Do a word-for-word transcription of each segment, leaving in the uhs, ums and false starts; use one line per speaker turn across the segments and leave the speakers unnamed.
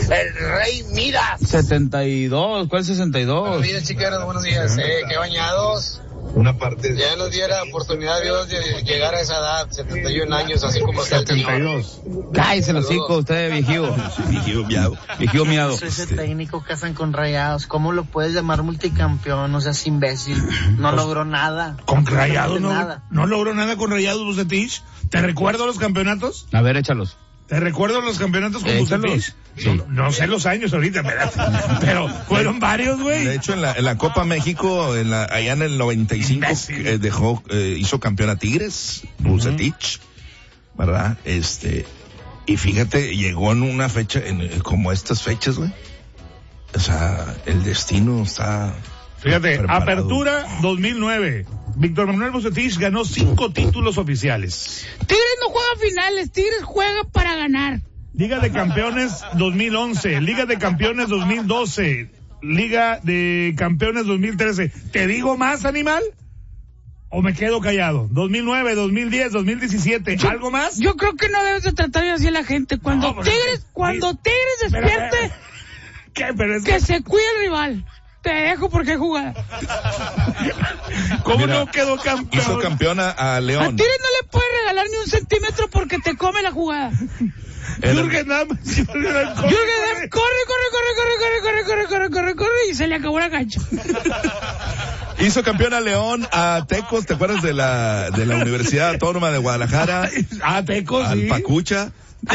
el Rey Midas.
setenta y dos, ¿cuál sesenta y dos?
Buenos días, chicaros, buenos días. Eh, qué bañados.
Una parte de...
Ya nos diera oportunidad Dios de llegar a esa edad, setenta y un años, así como está el
setenta y dos.
Cállese los hocico, usted viejío.
Viejío miado.
Viejío miado.
Ese este... técnico que hacen con Rayados, ¿cómo lo puedes llamar multicampeón? No seas imbécil. No pues, logró nada.
Con Rayados no,
nada.
no logró nada con Rayados, Bucetich. ¿Te recuerdo los campeonatos?
A ver, échalos.
¿Te recuerdo los campeonatos con Bucetich?
Sí.
No, no sé los años ahorita, pero fueron varios, güey.
De hecho, en la, en la Copa México, en la, allá en el noventa y cinco, eh, dejó, eh, hizo campeón a Tigres, Bucetich, uh-huh. ¿verdad? Este, y fíjate, llegó en una fecha, en, como estas fechas, güey. O sea, el destino está...
Fíjate, preparado. Apertura dos mil nueve. Víctor Manuel Bucetich ganó cinco títulos oficiales.
Tigres no juega finales, Tigres juega para ganar.
Liga de Campeones dos mil once, Liga de Campeones dos mil doce, Liga de Campeones dos mil trece. ¿Te digo más, animal? ¿O me quedo callado? dos mil nueve, dos mil diez, dos mil diecisiete, yo, ¿algo más?
Yo creo que no debes de tratar así a la gente. Cuando no, Tigres, es, cuando sí, Tigres despierte,
pero, ¿qué? Pero es...
que se cuide el rival. Te dejo porque jugada.
¿Cómo
Mira,
no quedó campeón?
Hizo campeón a, a León.
A Tigres no le puedes regalar ni un centímetro porque te come la jugada.
Jürgen Damm,
Jürgen Damm, corre, corre, corre, corre, corre, corre, corre, corre, corre, corre, y se le acabó la cancha.
Hizo campeón a León, a Tecos, ¿te acuerdas de la, de la Universidad Autónoma de Guadalajara?
A Tecos,
al
sí.
Pachuca.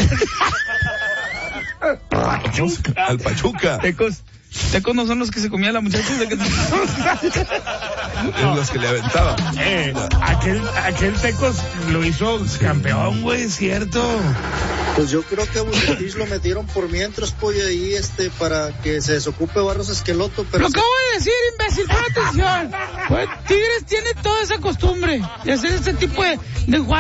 Pachuca.
Al Pachuca.
Tecos. Tecos no son los que se comía la muchacha de que...
Es los que le aventaba.
Eh, aquel, aquel Tecos lo hizo campeón, güey, ¿cierto?
Pues yo creo que a Bucetich lo metieron por mientras, pollo, ahí, este, para que se desocupe Barros Esqueloto, pero...
Lo acabo de decir, imbécil, pon atención. Pues Tigres tiene toda esa costumbre de hacer este tipo de, de jugadas.